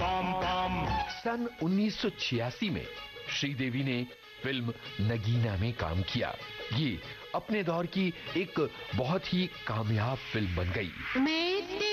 सन 1986 में श्रीदेवी ने फिल्म नगीना में काम किया। ये अपने दौर की एक बहुत ही कामयाब फिल्म बन गई।